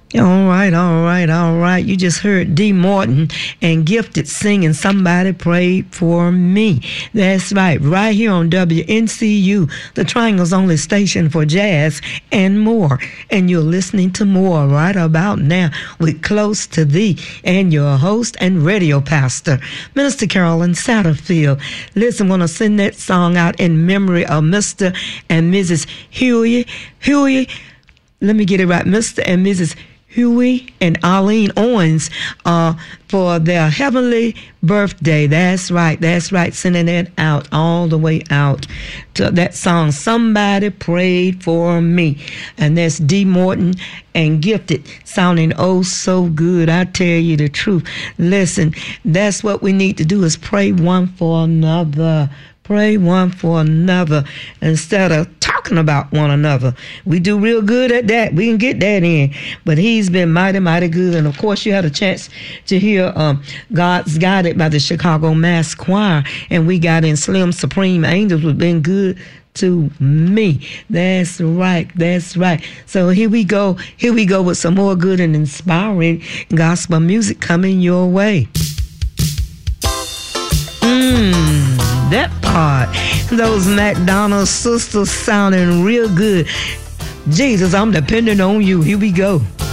All right, all right, all right. You just heard D. Morton and Gifted singing Somebody Prayed for Me. That's right here on WNCU, the Triangle's only station for jazz and more. And you're listening to more right about now with Close to Thee and your host and radio pastor, Minister Carolyn Satterfield. Listen, I want to send that song out in memory of Mr. and Mrs. Huey, let me get it right, Mr. and Mrs. Huey and Arlene Owens for their heavenly birthday. That's right. Sending that out all the way out to that song, Somebody Prayed for Me. And that's D. Morton and Gifted, sounding oh so good. I tell you the truth. Listen, that's what we need to do, is pray one for another. Pray one for another instead of talking about one another. We do real good at that. We can get that in. But he's been mighty, mighty good. And, of course, you had a chance to hear God's Guided by the Chicago Mass Choir. And we got in Slim Supreme Angels, who've been good to me. That's right. So here we go with some more good and inspiring gospel music coming your way. That part. Those McDonald's sisters sounding real good. Jesus, I'm depending on you. Here we go.